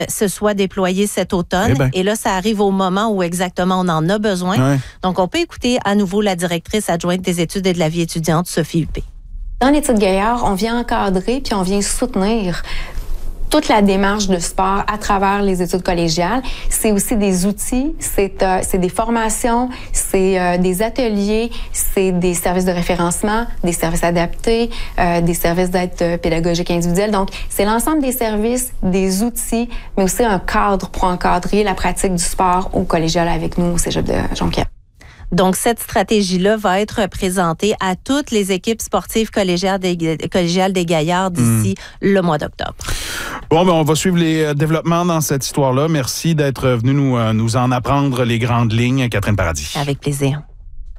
se soit déployé cet automne. Et là, ça arrive au moment où exactement on en a besoin. Donc, on peut écouter à nouveau la directrice adjointe des études et de la vie étudiante, Sophie Huppé. Dans l'étude Gaillard, on vient encadrer puis on vient soutenir toute la démarche de sport à travers les études collégiales. C'est aussi des outils, c'est des formations, c'est des ateliers, c'est des services de référencement, des services adaptés, des services d'aide pédagogique individuelle. Donc, c'est l'ensemble des services, des outils, mais aussi un cadre pour encadrer la pratique du sport au collégial avec nous au Cégep de Jonquière. Donc, cette stratégie-là va être présentée à toutes les équipes sportives collégiales des Gaillards d'ici le mois d'octobre. Bon, on va suivre les développements dans cette histoire-là. Merci d'être venu nous en apprendre les grandes lignes, Catherine Paradis. Avec plaisir.